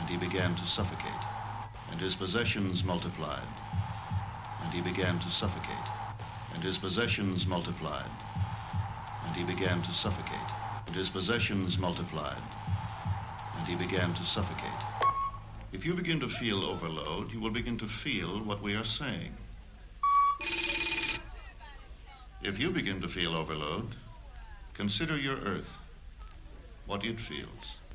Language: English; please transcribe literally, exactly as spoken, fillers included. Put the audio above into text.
and he began to suffocate, and his possessions multiplied, and he began to suffocate, and his possessions multiplied, and he began to suffocate, and his possessions multiplied, and he began to suffocate. If you begin to feel overload, you will begin to feel what we are saying. If you begin to feel overload, consider your earth, what it feels.